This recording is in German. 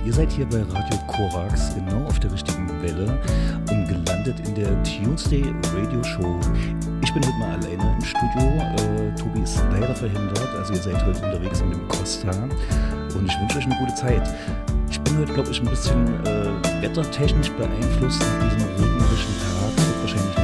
Ihr seid hier bei Radio Korax, genau auf der richtigen Welle und gelandet in der Tuesday Radio Show. Ich bin heute mal alleine im Studio. Tobi ist leider verhindert, also ihr seid heute unterwegs mit dem Costa und ich wünsche euch eine gute Zeit. Ich bin heute, glaube ich, ein bisschen wettertechnisch beeinflusst nach diesem regnerischen Tag. Es wird wahrscheinlich